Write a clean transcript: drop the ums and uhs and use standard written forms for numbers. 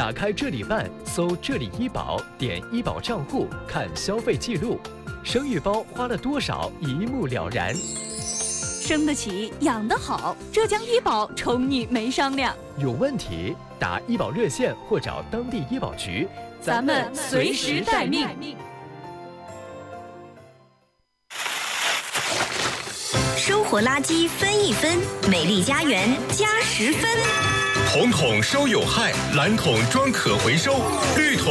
打开这里办，搜这里医保，点医保账户看消费记录，生育包花了多少一目了然。 生得起，养得好，浙江医保宠你没商量。 有问题打医保热线或找当地医保局， 咱们随时待命。 生活垃圾分一分，美丽家园加10分。 红桶收有害，蓝桶装可回收，绿桶